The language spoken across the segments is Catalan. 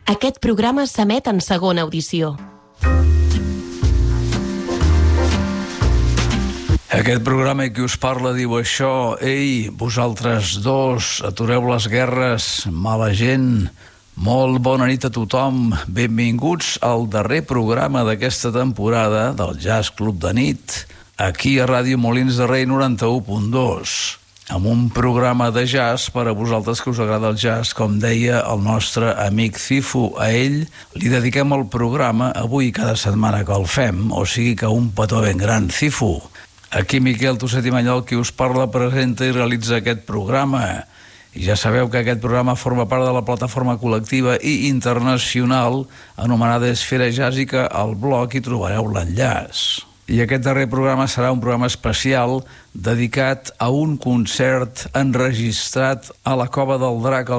Aquest programa s'emet en segona audició. Aquest programa qui us parla diu això: ei, vosaltres dos, atureu les guerres, mala gent. Molt bona nit a tothom, benvinguts al darrer programa d'aquesta temporada del Jazz Club de Nit, aquí a Ràdio Molins de Rei 91.2, amb un programa de jazz per a vosaltres que us agrada el jazz, com deia el nostre amic Cifu. A ell li dediquem el programa avui cada setmana que el fem, o sigui que un petó ben gran, Cifu. Aquí Miquel Tosset i Mallol, qui us parla, presenta i realitza aquest programa. I ja sabeu que aquest programa forma part de la plataforma col·lectiva i internacional anomenada Esfera Jàssica. Al blog hi trobareu l'enllaç. I aquest darrer programa serà un programa especial dedicat a un concert enregistrat a la Cova del Drac el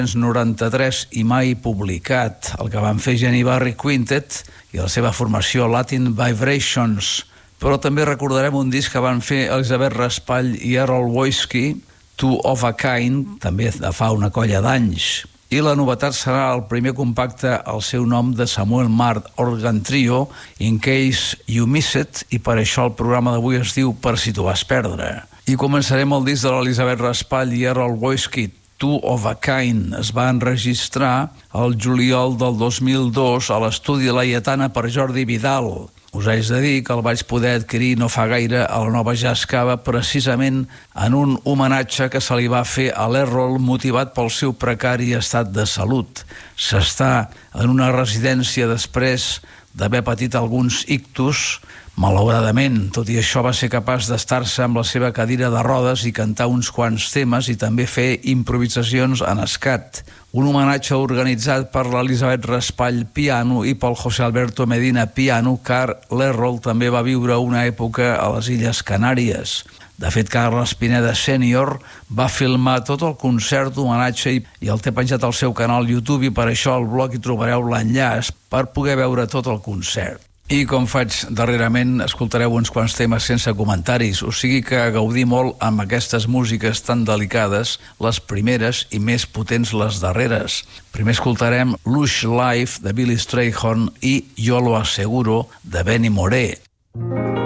1993 i mai publicat, el que van fer Jenny Barry Quintet i la seva formació Latin Vibrations. Però també recordarem un disc que van fer Elisabeth Raspall i Errol Woisky, Two of a Kind, també de fa una colla d'anys. I la novetat serà el primer compacte al seu nom de Samuel Mart Organ Trio, In Case You Miss It, i per això el programa d'avui es diu Per si t'ho vas perdre. I començarem el disc de l'Elisabeth Raspall i Errol Woisky, Two of a Kind. Es va enregistrar el juliol del 2002 a l'estudi Laietana per Jordi Vidal. Us haig de dir que el vaig poder adquirir no fa gaire a la Nova Jazz Cava, precisament en un homenatge que se li va fer a l'Errol motivat pel seu precari estat de salut. S'està en una residència després d'haver patit alguns ictus. Malauradament, tot i això, va ser capaç d'estar-se amb la seva cadira de rodes i cantar uns quants temes i també fer improvisacions en scat. Un homenatge organitzat per l'Elisabeth Raspall piano i pel José Alberto Medina piano, car l'Errol també va viure una època a les Illes Canàries. De fet, Carles Pineda Sènior va filmar tot el concert d'homenatge i el té penjat al seu canal YouTube, i per això al blog hi trobareu l'enllaç per poder veure tot el concert. I com faig darrerament, escoltareu uns quants temes sense comentaris, o sigui que gaudir molt amb aquestes músiques tan delicades, les primeres, i més potents les darreres. Primer escoltarem Lush Life de Billy Strayhorn i Jo lo aseguro de Benny Moré.